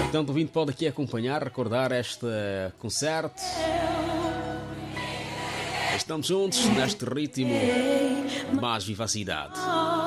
Portanto, o ouvinte pode aqui acompanhar, recordar este concerto. Estamos juntos neste ritmo, mais vivacidade.